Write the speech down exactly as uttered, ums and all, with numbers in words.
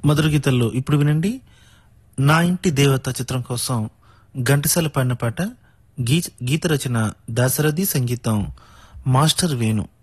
మధుర గీతల్లో ఇప్పుడు వినండి. నా ఇంటి దేవత చిత్రం కోసం ఘంటసాల పాడిన పాట. గీ గీత రచన దాశరథి, సంగీతం మాస్టర్ వేణు.